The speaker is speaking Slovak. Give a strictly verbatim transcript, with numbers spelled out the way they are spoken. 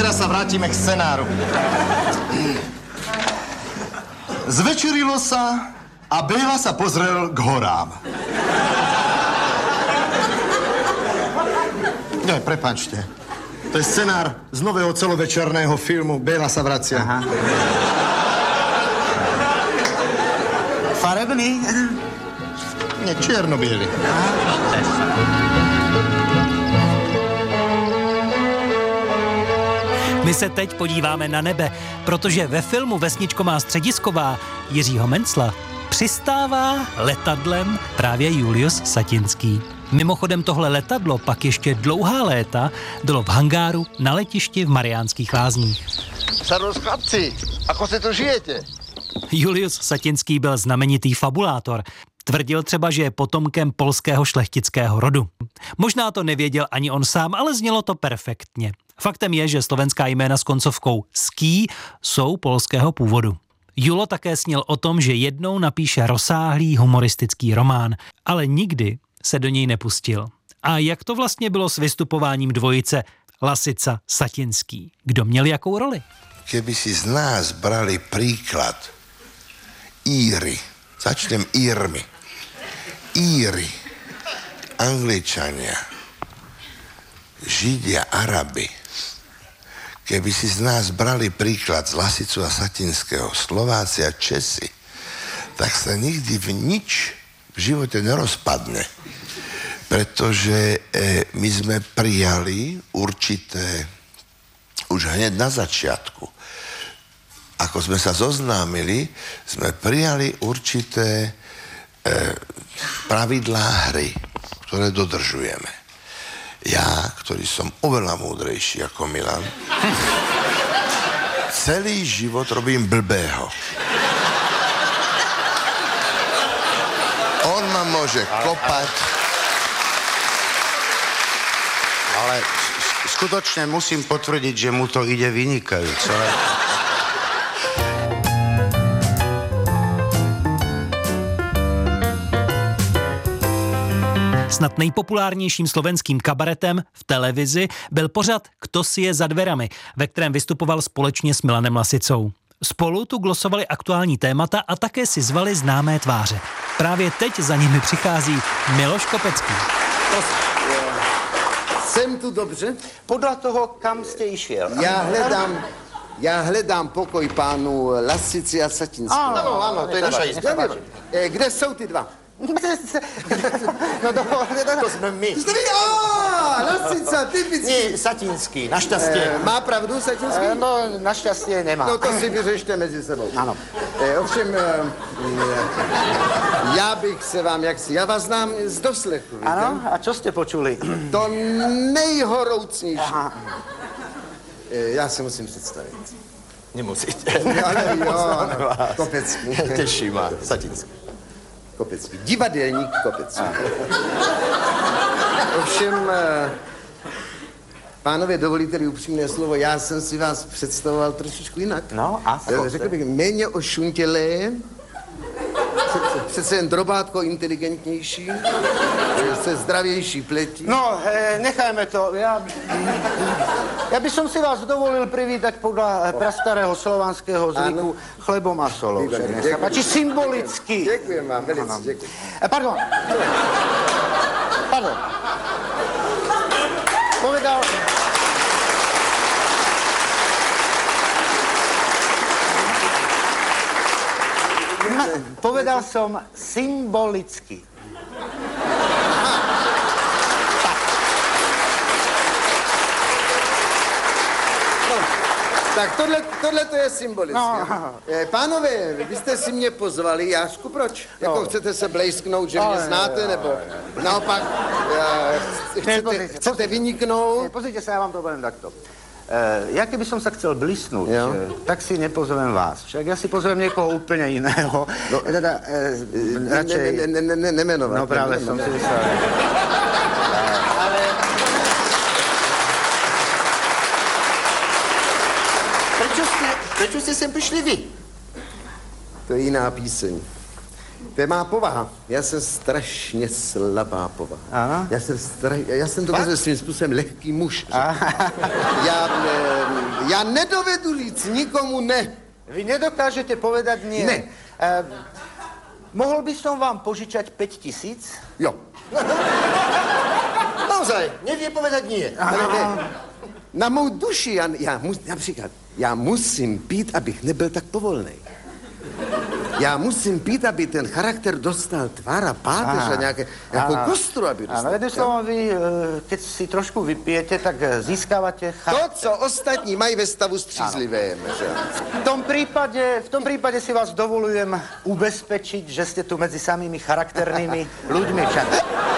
teraz sa vrátime k scenáru. Zvečerilo sa a Béla sa pozrel k horám. Nie, prepáčte. To je scenár z nového celovečerného filmu Béla sa vracia. Aha. Farebný? Nie, čierno-biely. My se teď podíváme na nebe, protože ve filmu Vesničková středisková Jiřího Mencla přistává letadlem právě Julius Satinský. Mimochodem tohle letadlo pak ještě dlouhá léta bylo v hangáru na letišti v Mariánských Lázních. Servus, chlapci, ako se to žijete? Julius Satinský byl znamenitý fabulátor. Tvrdil třeba, že je potomkem polského šlechtického rodu. Možná to nevěděl ani on sám, ale znělo to perfektně. Faktem je, že slovenská jména s koncovkou ský jsou polského původu. Julo také snil o tom, že jednou napíše rozsáhlý humoristický román, ale nikdy se do něj nepustil. A jak to vlastně bylo s vystupováním dvojice Lasica Satinský? Kdo měl jakou roli? Keby si z nás brali príklad Íry, začnem Írmi, Íry, Angličania, Židia, Araby, keby si z nás brali príklad z Lasicu a Satinského, Slováci a Česi, tak sa nikdy v nič v živote nerozpadne. Pretože e, my sme prijali určité, už hneď na začiatku, ako sme sa zoznámili, sme prijali určité e, pravidlá hry, ktoré dodržujeme. Ja, ktorý som oveľa múdrejší ako Milan, celý život robím blbého. On ma môže kopať. Ale skutočne musím potvrdiť, že mu to ide vynikajúco. Snad nejpopulárnějším slovenským kabaretem v televizi byl pořad Kto si je za dverami, ve kterém vystupoval společně s Milanem Lasicou. Spolu tu glosovali aktuální témata a také si zvali známé tváře. Právě teď za nimi přichází Miloš Kopecký. Jsem tu dobře? Podľa toho, kam ste išiel. Já hledám, já hledám pokoj pánu Lasici a Satinskému. Áno, áno, to je naša istá. Eh, Kde jsou ty dva? No to, to sme my. Jste vy? Á, Lasica, typický. Nie, Satinský, našťastie. Eh, Má pravdu Satinský? E, no, našťastie nemá. No to si vyřešte mezi sebou. Áno. Eh, Ovšem, eh, já bych se vám, jak si, já vás znám z doslechu, víte? Áno, a čo ste počuli? To nejhoroucnější. Aha. Eh, Já se musím představit. Nemusíte. Ale jo, Kopecký. Teší ma, Satinský. Kopecký. Divadelník Kopecký. Ovšem, eh, pánové, dovolíte-li upřímné slovo, já jsem si vás představoval trošičku jinak. No, a Eh, Řekl bych, méně ošuntělé, přece, přece jen drobátko inteligentnější, eh, se zdravější pletí. No, e, nechajme to. Ja, ja by som si vás dovolil privítať podľa prastarého slovanského zvyku chlebom a solou. Výborně, Nech sa děkuji. páči, symbolicky. Děkujem vám, velice děkuji. E, pardon. Pardon. Povedal... Ma, povedal som symbolicky. Tak tohle, tohle to je symbolické. No. Eh, Pánové, vy jste si mě pozvali, Jášku, proč? Jako No. chcete se blejsknout, že No, mě ne, znáte, ne, nebo ne, naopak eh, chcete, pozrite, chcete pozrite. vyniknout? Pozrite sa, ja vám to poviem takto. E, ja keby som sa chcel blisnúť, Jo. e, tak si nepozvem vás. Však ja si pozvem niekoho úplne iného. No, e, teda, e, Ne, radšej... ne, ne, ne, ne, nemenovat. No práve som si myslel. Ale... Prečo ste, prečo ste sem prišli vy? To je jiná píseň. To je má povaha. Já jsem strašně slabá povaha. Ano? Já jsem, stra... já jsem dokonce svým způsobem lehký muž. Já, ne, já nedovedu říct nikomu ne. Vy nedokážete povedať nie. Ne. Eh, mohol by som vám požičať päť tisíc? Jo. Naozaj, nevie povedať nie. Ale ne. Na mou duši, já, já mus, například, já musím pít, abych nebyl tak povolnej. Já musím pít, aby ten charakter dostal tvar a páteř a nějaké, nějakou kostru, aby Áno, dostal. jedným slovom, vy, eh, keď si trošku vypijete, tak eh, získávate To, charakter. co ostatní mají ve stavu střízlivém, že? V tom prípade, v tom prípade si vás dovolujem ubezpečiť, že ste tu medzi samými charakternými ľuďmi však.